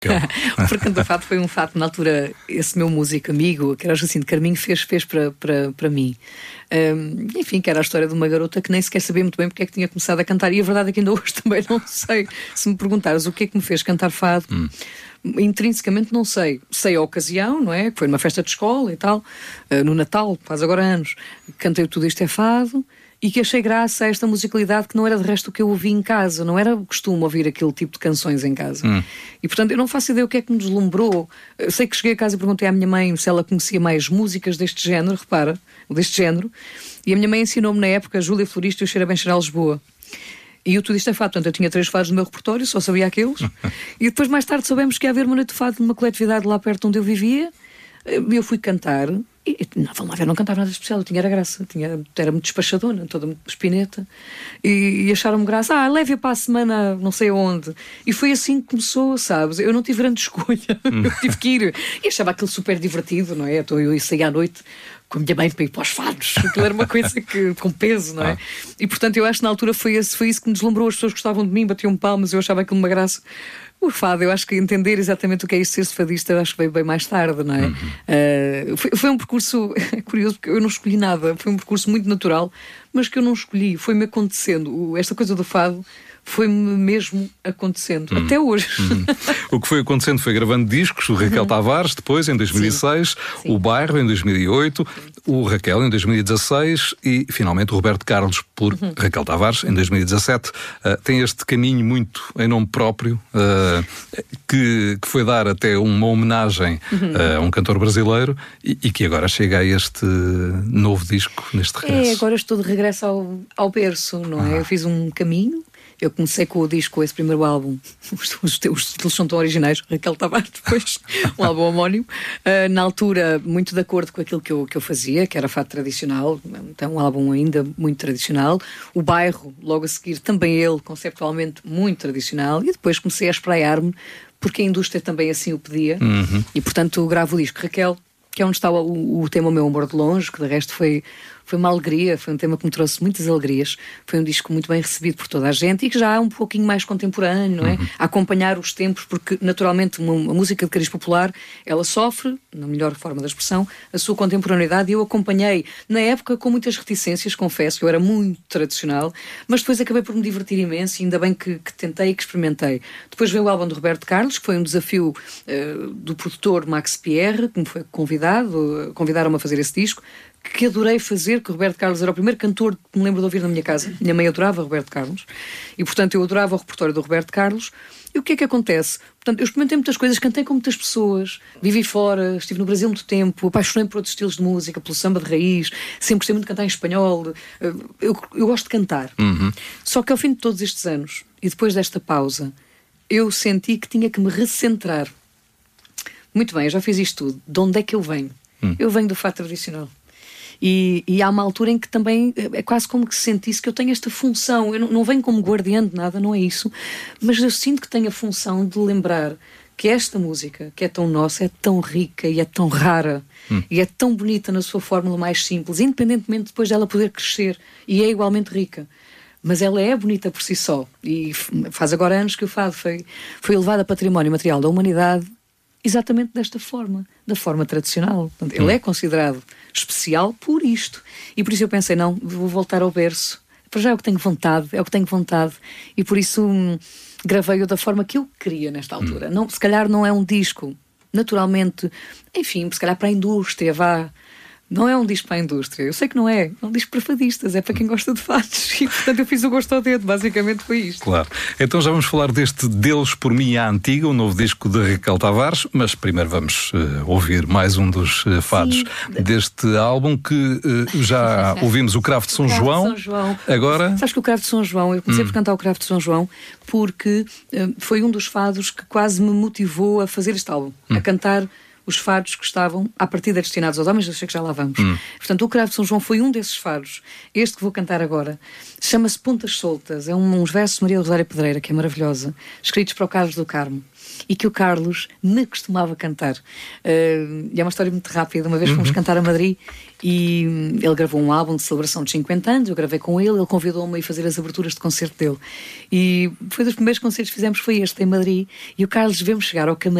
O Frecanto do Fado foi um fado, na altura, esse meu músico amigo, que era Jacinto Carminho, fez para mim. Enfim, que era a história de uma garota que nem sequer sabia muito bem porque é que tinha começado a cantar. E a verdade é que ainda hoje também não sei. Se me perguntares o que é que me fez cantar fado, intrinsecamente não sei. Sei a ocasião, não é? Que foi numa festa de escola e tal, no Natal, faz agora anos. Cantei Tudo Isto é Fado. E que achei graça a esta musicalidade que não era de resto o que eu ouvi em casa. Não era costume ouvir aquele tipo de canções em casa. E portanto eu não faço ideia o que é que me deslumbrou. Eu sei que cheguei a casa e perguntei à minha mãe se ela conhecia mais músicas deste género, repara, deste género. E a minha mãe ensinou-me na época Júlia Florista e o Cheira Bem Cheira a Lisboa. E o Tudo Isto é Fado. Portanto eu tinha 3 fados no meu repertório, só sabia aqueles. E depois mais tarde soubemos que ia haver uma noite de fado numa coletividade lá perto onde eu vivia. Eu fui cantar. E não cantava nada especial, eu era graça, era muito despachadona, toda muito espineta, e acharam-me graça, leve-a para a semana não sei onde, e foi assim que começou, sabes? Eu não tive grande escolha, eu tive que ir, e achava aquilo super divertido, não é? Então eu saía à noite com a minha mãe para ir para os fados, aquilo era uma coisa com peso, não é? E portanto eu acho que na altura foi isso que me deslumbrou, as pessoas gostavam de mim, batiam palmas, eu achava aquilo uma graça. O fado, eu acho que entender exatamente o que é isso, ser fadista, eu acho que veio bem mais tarde, não é? Foi um percurso curioso, porque eu não escolhi nada, foi um percurso muito natural, mas que eu não escolhi, foi-me acontecendo. Esta coisa do fado foi-me mesmo acontecendo, até hoje. O que foi acontecendo foi gravando discos, o Raquel Tavares, depois, em 2006, Sim. o Bairro, em 2008, o Raquel, em 2016 e, finalmente, o Roberto Carlos, por Raquel Tavares, em 2017. Tem este caminho muito em nome próprio, que foi dar até uma homenagem a um cantor brasileiro e que agora chega a este novo disco, neste regresso. Agora estou de regresso ao berço, não é? Eu fiz um caminho. Eu comecei com o disco, esse primeiro álbum, os títulos são tão originais, Raquel Tavares, depois um álbum homónimo, na altura muito de acordo com aquilo que eu fazia, que era fado tradicional, então um álbum ainda muito tradicional. O Bairro, logo a seguir, também ele, conceptualmente muito tradicional, e depois comecei a espraiar-me, porque a indústria também assim o pedia, e portanto gravo o disco Raquel, que é onde está o tema O Meu Amor de Longe, que de resto foi uma alegria, foi um tema que me trouxe muitas alegrias, foi um disco muito bem recebido por toda a gente e que já é um pouquinho mais contemporâneo, não é? A acompanhar os tempos, porque naturalmente uma música de cariz popular, ela sofre, na melhor forma da expressão, a sua contemporaneidade, e eu acompanhei na época com muitas reticências, confesso, que eu era muito tradicional, mas depois acabei por me divertir imenso e ainda bem que tentei e que experimentei. Depois veio o álbum do Roberto Carlos, que foi um desafio do produtor Max Pierre, que me foi convidaram-me a fazer esse disco, que adorei fazer, que o Roberto Carlos era o primeiro cantor que me lembro de ouvir na minha casa. Minha mãe adorava Roberto Carlos e, portanto, eu adorava o repertório do Roberto Carlos. E o que é que acontece? Portanto, eu experimentei muitas coisas, cantei com muitas pessoas, vivi fora, estive no Brasil muito tempo, apaixonei por outros estilos de música, pelo samba de raiz, sempre gostei muito de cantar em espanhol. Eu gosto de cantar. Só que ao fim de todos estes anos, e depois desta pausa, eu senti que tinha que me recentrar. Muito bem, eu já fiz isto tudo. De onde é que eu venho? Eu venho do fado tradicional. E há uma altura em que também é quase como que sentisse que eu tenho esta função. Eu não venho como guardiã de nada, não é isso, mas eu sinto que tenho a função de lembrar que esta música, que é tão nossa, é tão rica e é tão rara e é tão bonita na sua fórmula mais simples, independentemente depois dela poder crescer, e é igualmente rica. Mas ela é bonita por si só, e faz agora anos que o fado foi elevado a património material da humanidade exatamente desta forma, da forma tradicional. Portanto, ele é considerado especial por isto. E por isso eu pensei, não, vou voltar ao berço. Para já é o que tenho vontade, e por isso gravei-o da forma que eu queria nesta altura. Não, se calhar não é um disco, naturalmente, enfim, se calhar para a indústria, não é um disco para a indústria, eu sei que não é um disco para fadistas, é para quem gosta de fados, e portanto eu fiz o gosto ao dedo, basicamente foi isto. Claro, então já vamos falar deste Deles por Mim à Antiga, o novo disco de Raquel Tavares, mas primeiro vamos ouvir mais um dos fados deste álbum, que já ouvimos o Cravo de São João. Agora... Sabes que o Cravo de São João, eu comecei por cantar o Cravo de São João porque foi um dos fados que quase me motivou a fazer este álbum, a cantar os fados que estavam à partida destinados aos homens, eu sei que já lá vamos. Portanto, o Cravo de São João foi um desses fados. Este que vou cantar agora chama-se Pontas Soltas, é uns versos de Maria Rosária Pedreira, que é maravilhosa, escritos para o Carlos do Carmo, e que o Carlos me costumava cantar. E é uma história muito rápida. Uma vez fomos cantar a Madrid e ele gravou um álbum de celebração de 50 anos, eu gravei com ele convidou-me a ir fazer as aberturas de concerto dele. E foi dos primeiros concertos que fizemos, foi este, em Madrid, e o Carlos vê-me chegar ao camarim